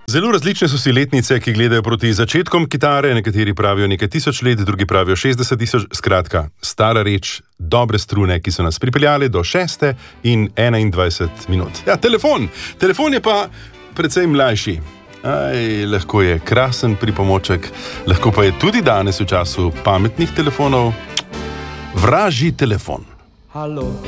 Zelo različne so si letnice, ki gledajo proti začetkom kitare, nekateri pravijo nekaj tisoč let, drugi pravijo 60 tisoč, skratka, stara reč, dobre strune, ki so nas pripeljali do 6 in 21 minut. Ja, telefon je pa precej mlajši. Lahko je krasen pripomoček, lahko pa je tudi danes v času pametnih telefonov vražji telefon. Halo,